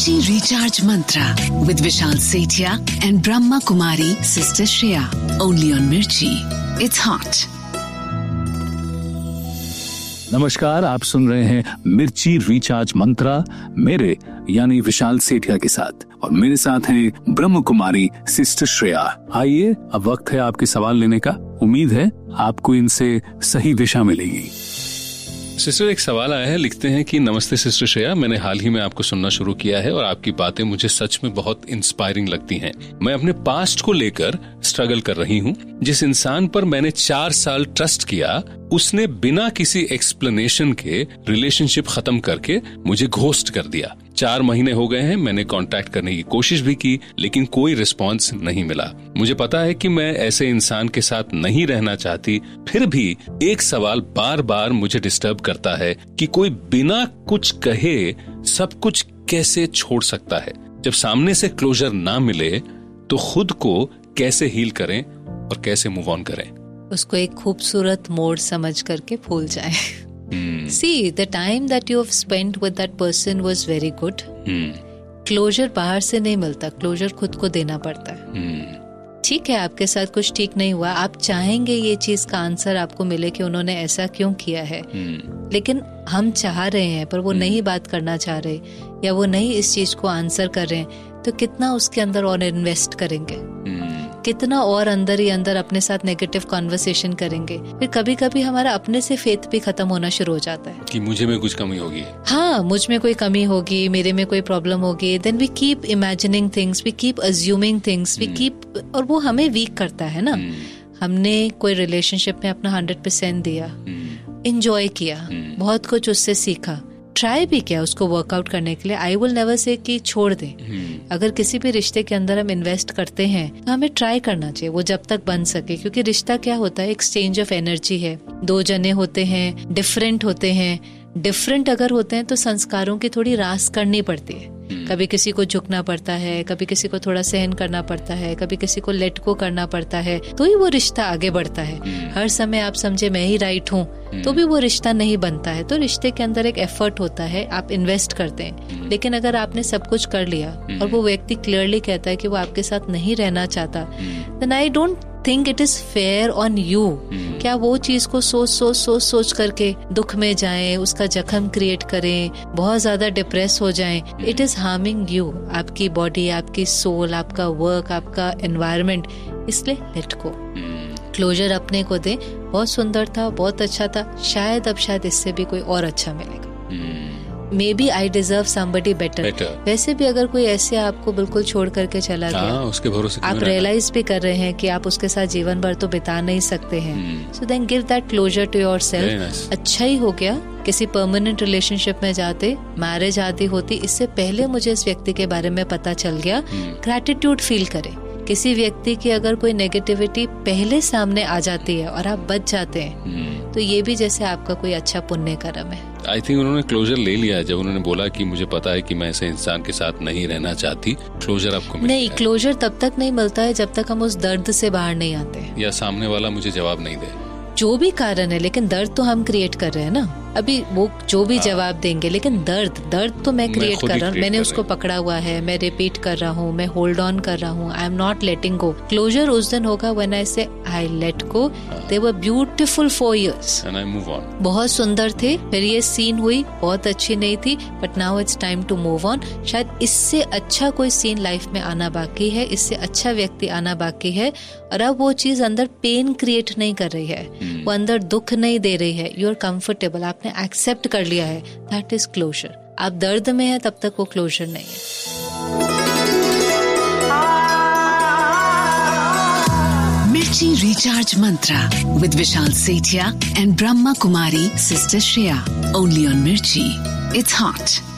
Mirchi Recharge Mantra with Vishal Sethia and Brahma Kumari Sister Shreya. Only on Mirchi. It's hot. नमस्कार, आप सुन रहे हैं मिर्ची recharge मंत्रा मेरे यानी विशाल सेठिया के साथ, और मेरे साथ हैं ब्रह्म कुमारी सिस्टर श्रेया। आइए, अब वक्त है आपके सवाल लेने का। उम्मीद है आपको इनसे सही दिशा मिलेगी। सिस्टर, एक सवाल आया है, लिखते हैं कि नमस्ते सिस्टर श्रेया, मैंने हाल ही में आपको सुनना शुरू किया है और आपकी बातें मुझे सच में बहुत इंस्पायरिंग लगती हैं। मैं अपने पास्ट को लेकर स्ट्रगल कर रही हूँ। जिस इंसान पर मैंने 4 साल ट्रस्ट किया, उसने बिना किसी एक्सप्लेनेशन के रिलेशनशिप खत्म करके मुझे घोस्ट कर दिया। 4 महीने हो गए हैं, मैंने कांटेक्ट करने की कोशिश भी की, लेकिन कोई रिस्पांस नहीं मिला। मुझे पता है कि मैं ऐसे इंसान के साथ नहीं रहना चाहती, फिर भी एक सवाल बार बार मुझे डिस्टर्ब करता है कि कोई बिना कुछ कहे सब कुछ कैसे छोड़ सकता है। जब सामने से क्लोजर ना मिले तो खुद को कैसे हील करें और कैसे मूव ऑन करें। उसको एक खूबसूरत मोड़ समझ करके भूल जाए। See, the time that you have spent with that person was very good. Closure बाहर से नहीं मिलता, क्लोजर खुद को देना पड़ता है। ठीक है, आपके साथ कुछ ठीक नहीं हुआ, आप चाहेंगे ये चीज का आंसर आपको मिले कि उन्होंने ऐसा क्यों किया है, लेकिन हम चाह रहे हैं पर वो नहीं बात करना चाह रहे या वो नहीं इस चीज को आंसर कर रहे हैं, तो कितना उसके अंदर और इन्वेस्ट करेंगे, कितना और अंदर ही अंदर अपने साथ नेगेटिव कॉन्वर्सेशन करेंगे। फिर कभी कभी हमारा अपने से फेथ भी खत्म होना शुरू हो जाता है कि मुझे में कुछ कमी होगी। हाँ, मुझ में कोई कमी होगी, मेरे में कोई प्रॉब्लम होगी। Then we keep imagining things, we keep assuming things, we keep, और वो हमें वीक करता है ना। हमने कोई रिलेशनशिप में अपना 100% दिया, एंजॉय किया, बहुत कुछ उससे सीखा, ट्राई भी किया उसको वर्कआउट करने के लिए। आई विल नेवर से कि छोड़ दें। अगर किसी भी रिश्ते के अंदर हम इन्वेस्ट करते हैं तो हमें ट्राई करना चाहिए, वो जब तक बन सके, क्योंकि रिश्ता क्या होता है, एक्सचेंज ऑफ एनर्जी है। 2 जने होते हैं, डिफरेंट होते हैं। डिफरेंट अगर होते हैं तो संस्कारों की थोड़ी रास करनी पड़ती है। कभी किसी को झुकना पड़ता है, कभी किसी को थोड़ा सहन करना पड़ता है, कभी किसी को लेट को करना पड़ता है, तो ही वो रिश्ता आगे बढ़ता है। हर समय आप समझे मैं ही राइट हूँ तो भी वो रिश्ता नहीं बनता है। तो रिश्ते के अंदर एक एफर्ट होता है, आप इन्वेस्ट करते हैं। लेकिन अगर आपने सब कुछ कर लिया और वो व्यक्ति क्लियरली कहता है कि वो आपके साथ नहीं रहना चाहता, then I don't think it is fair on you. क्या वो चीज को सोच करके दुख में जाएं, उसका जख्म क्रिएट करें, बहुत ज्यादा डिप्रेस हो जाएं। इट इज हार्मिंग यू, आपकी बॉडी, आपकी सोल, आपका वर्क, आपका एनवायरनमेंट। इसलिए लेट गो, क्लोजर अपने को दे। बहुत सुंदर था, बहुत अच्छा था, शायद अब शायद इससे भी कोई और अच्छा मिलेगा। May B I deserve somebody better. वैसे भी अगर कोई ऐसे आपको बिल्कुल छोड़ करके चला गया, उसके भरोसे आप रियलाइज भी कर रहे हैं कि आप उसके साथ जीवन भर तो बिता नहीं सकते हैं, so then give that closer to yourself. अच्छा ही हो गया किसी परमानेंट रिलेशनशिप में जाते, मैरिज आदि होती, इससे पहले मुझे इस व्यक्ति के बारे में पता चल गया। ग्रैटिट्यूड फील करें। किसी व्यक्ति की अगर कोई नेगेटिविटी पहले सामने आ जाती है और आप बच जाते हैं, तो ये भी जैसे आपका कोई अच्छा पुण्य कर्म है। आई थिंक उन्होंने क्लोजर ले लिया जब उन्होंने बोला कि मुझे पता है कि मैं ऐसे इंसान के साथ नहीं रहना चाहती। क्लोजर आपको नहीं, क्लोजर तब तक नहीं मिलता है जब तक हम उस दर्द से बाहर नहीं आते, या सामने वाला मुझे जवाब नहीं दे। जो भी कारण है, लेकिन दर्द तो हम क्रिएट कर रहे हैं ना। अभी वो जो भी जवाब देंगे, लेकिन दर्द तो मैं क्रिएट कर रहा हूँ। मैंने उसको पकड़ा हुआ है, मैं रिपीट कर रहा हूँ, मैं होल्ड ऑन कर रहा हूँ। I am not letting go. Closure उस दिन होगा व्हेन आई से I let go. They were beautiful 4 years and I move on. बहुत सुंदर थे। फिर ये सीन हुई, बहुत अच्छी नहीं थी, but now it's time to move on. शायद इससे अच्छा कोई सीन लाइफ में आना बाकी है, इससे अच्छा व्यक्ति आना बाकी है, और अब वो चीज अंदर पेन क्रिएट नहीं कर रही है, वो अंदर दुख नहीं दे रही है। यू आर कंफर्टेबल, आपने एक्सेप्ट कर लिया है, दैट इज क्लोजर। आप दर्द में है तब तक वो क्लोजर नहीं है। Mirchi Recharge Mantra with Vishal Sethia and Brahma Kumari Sister Shreya. Only on Mirchi. It's hot.